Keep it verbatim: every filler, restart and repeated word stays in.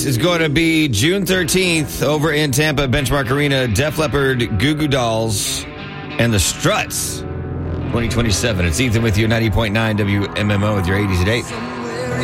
is going to be June thirteenth over in Tampa, Benchmark Arena. Def Leppard, Goo Goo Dolls, and the Struts. twenty twenty-seven. It's Ethan with you, ninety point nine W M M O with your eighties at eight.